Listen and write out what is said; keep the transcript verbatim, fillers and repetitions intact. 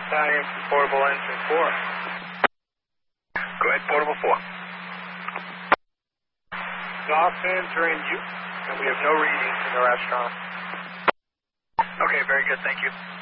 Battalion from Portable Engine four. Go ahead, Portable four. Exhaust are in use, and we have no readings in the restaurant. Okay, very good, thank you.